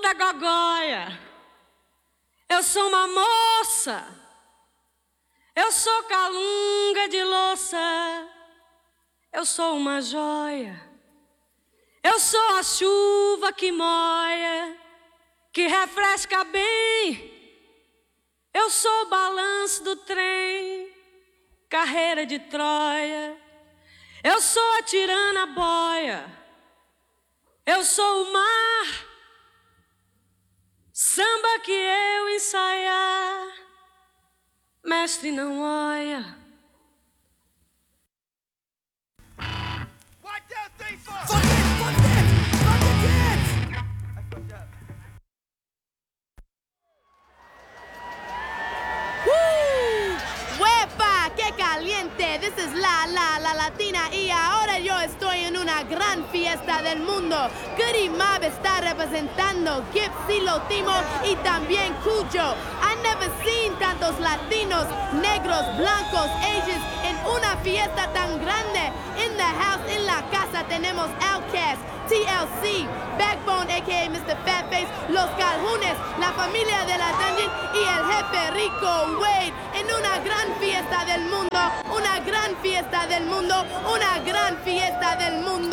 da gogóia. Eu sou uma moça. Eu sou calunga de louça. Eu sou uma joia. Eu sou a chuva que moia, que refresca bem. Eu sou o balanço do trem, carreira de Troia. Eu sou a tirana boia. Eu sou o mar, samba que eu ensaiar, mestre não olha. ¡Huepa! ¡Qué caliente! This is la Latina y ahora yo estoy en una gran fiesta del mundo. Goody Mob está representando, Gypsy Lotimo y también Cuyo. I never seen tantos latinos, negros, blancos, Asians en una fiesta tan grande. In the house, en la casa tenemos Outkast, TLC, Backbone aka Mr. Fatface, Los Calhones, la familia de la Dungeon y el jefe Rico Wade en una gran fiesta del mundo, una gran fiesta del mundo, una gran fiesta del mundo.